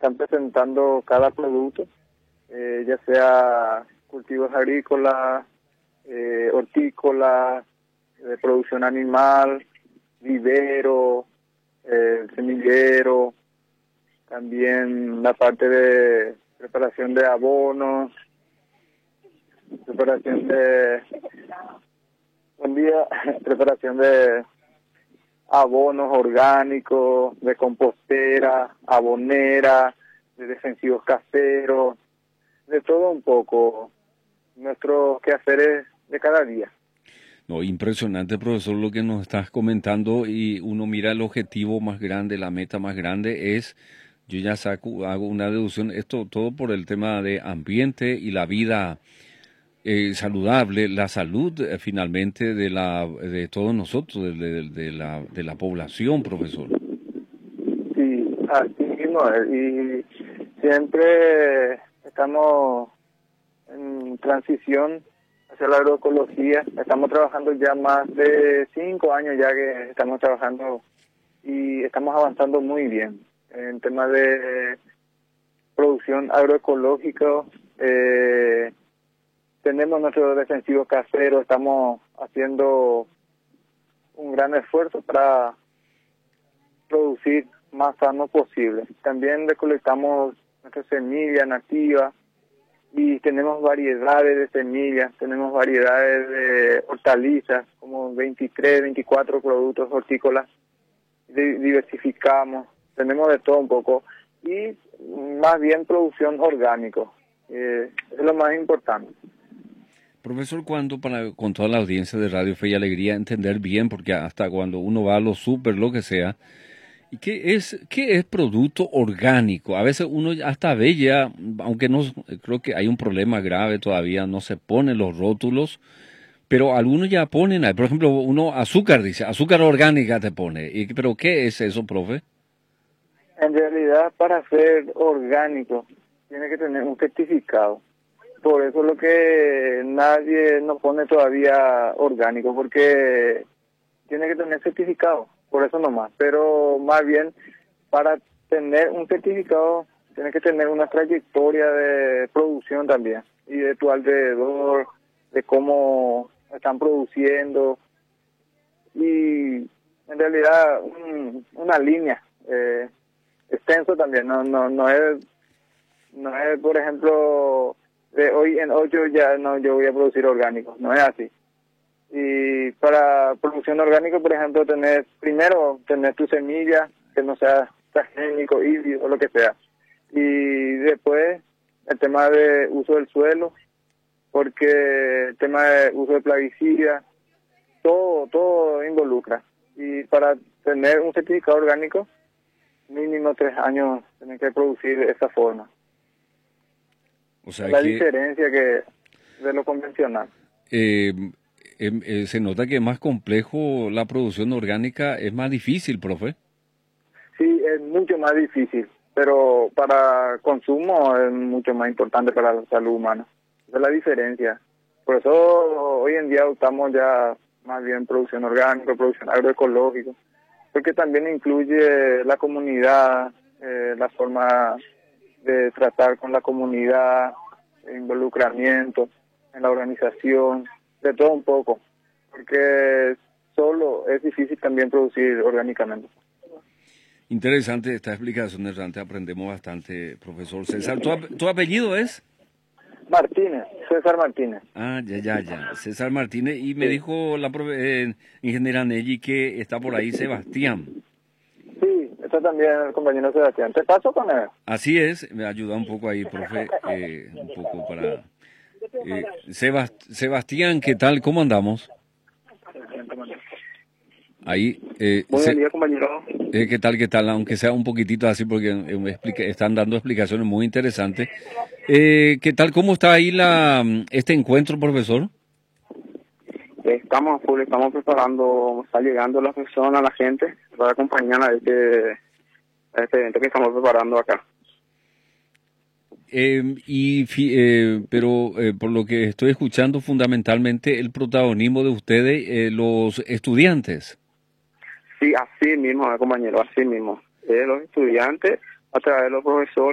están presentando cada producto, ya sea cultivos agrícolas, hortícolas, de producción animal, vivero, semillero, también la parte de preparación de abonos, preparación de preparación de abonos orgánicos, de compostera, abonera, de defensivos caseros, de todo un poco, nuestros quehaceres de cada día. No, impresionante, profesor, lo que nos estás comentando, y uno mira el objetivo más grande, la meta más grande es, yo ya hago una deducción, esto todo por el tema de ambiente y la vida saludable, la salud finalmente de todos nosotros, de la población, profesor. Sí, así mismo es. Y siempre estamos en transición hacia la agroecología. Estamos trabajando ya más de 5 años ya que estamos trabajando y estamos avanzando muy bien en temas de producción agroecológica. Tenemos nuestro defensivo casero, estamos haciendo un gran esfuerzo para producir más sano posible. También recolectamos nuestra semilla nativa y tenemos variedades de semillas, tenemos variedades de hortalizas, como 23, 24 productos hortícolas, diversificamos, tenemos de todo un poco y más bien producción orgánico, es lo más importante. Profesor, ¿cuándo con toda la audiencia de Radio Fe y Alegría entender bien, porque hasta cuando uno va a los súper, lo que sea, ¿y qué es producto orgánico? A veces uno hasta ve ya, aunque no, creo que hay un problema grave todavía, no se ponen los rótulos, pero algunos ya ponen, por ejemplo, uno azúcar, dice, azúcar orgánica te pone. ¿Pero qué es eso, profe? En realidad, para ser orgánico, tiene que tener un certificado. Por eso es lo que nadie nos pone todavía orgánico, porque tiene que tener certificado, por eso nomás. Pero más bien, para tener un certificado, tiene que tener una trayectoria de producción también, y de tu alrededor, de cómo están produciendo, y en realidad una línea extenso también, no es, por ejemplo, de hoy en 8 ya no, yo voy a producir orgánico, no es así. Y para producción orgánica, por ejemplo, primero tener tu semilla, que no sea transgénico, híbrido o lo que sea. Y después el tema de uso del suelo, porque el tema de uso de plaguicidas, todo involucra. Y para tener un certificado orgánico, mínimo 3 años tienen que producir de esa forma. O sea, la diferencia que de lo convencional. Se nota que es más complejo la producción orgánica, es más difícil, profe. Sí, es mucho más difícil, pero para consumo es mucho más importante para la salud humana. Esa es la diferencia. Por eso hoy en día optamos ya más bien producción orgánica, producción agroecológica, porque también incluye la comunidad, la forma de tratar con la comunidad, involucramiento en la organización, de todo un poco, porque solo es difícil también producir orgánicamente. Interesante esta explicación, Errante, aprendemos bastante, profesor César. ¿Tu apellido es? Martínez, César Martínez. Ah, ya, César Martínez, y me Sí. dijo la ingeniera Nelly que está por ahí Sebastián. Sí, está también el compañero Sebastián. ¿Te paso con él? Así es, me ayuda un poco ahí, profe, un poco para... Sebastián, ¿qué tal? ¿Cómo andamos? Ahí, Muy buen día, compañero. ¿qué tal, qué tal? Aunque sea un poquitito así, porque están dando explicaciones muy interesantes. ¿Qué tal? ¿Cómo está ahí este encuentro, profesor? Estamos full, estamos preparando, está llegando la persona, la gente, para acompañar a este evento que estamos preparando acá. Pero por lo que estoy escuchando, fundamentalmente el protagonismo de ustedes, los estudiantes. Sí, así mismo, compañero, así mismo. Los estudiantes, a través de los profesores.